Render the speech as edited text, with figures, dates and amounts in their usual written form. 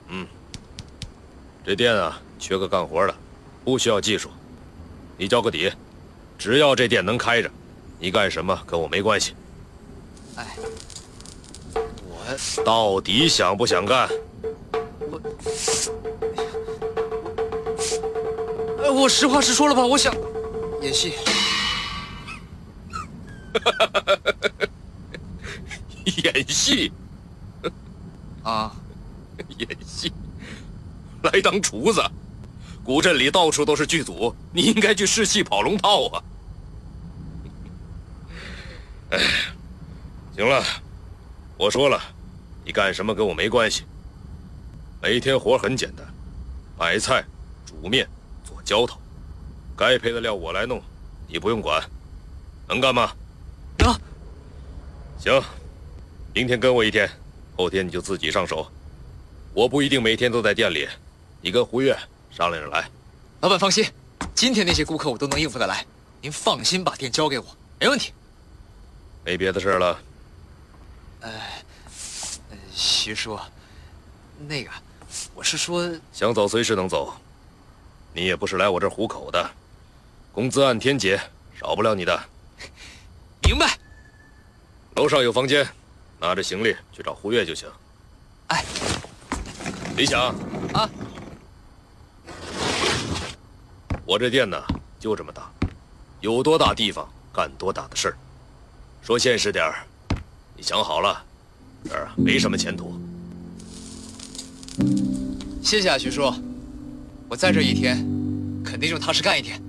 这店啊，缺个干活的，不需要技术。你交个底，只要这店能开着，你干什么跟我没关系。 哎， 到底想不想干？ 我实话实说了吧，我想演戏。 演戏啊， 演戏，来当厨子。古镇里到处都是剧组，你应该去试戏跑龙套啊。哎，行了，我说了，你干什么跟我没关系。每天活很简单，买菜、煮面、做浇头，该配的料我来弄，你不用管。能干吗？ 能。 行，明天跟我一天，后天你就自己上手。我不一定每天都在店里，你跟胡月商量着来。 老板放心，今天那些顾客我都能应付得来，您放心把店交给我，没问题。 没别的事了。 徐叔，那个，我是说， 想走随时能走，你也不是来我这儿糊口的，工资按天结，少不了你的。 明白。 楼上有房间，拿着行李去找胡月就行。 哎， 李想啊， 我这店呢就这么大，有多大地方干多大的事儿。说现实点儿，你想好了，这儿没什么前途。 谢谢啊，徐叔，我在这一天，肯定就踏实干一天。